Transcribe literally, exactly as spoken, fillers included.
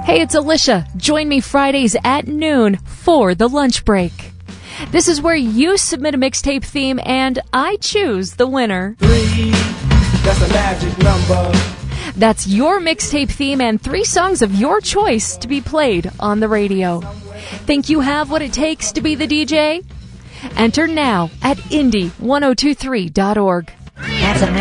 Hey, it's Alicia. Join me Fridays at noon for the lunch break. This is where you submit a mixtape theme and I choose the winner. Three, that's a magic number. That's your mixtape theme and three songs of your choice to be played on the radio. Think you have what it takes to be the D J? Enter now at indie ten twenty-three dot org. That's a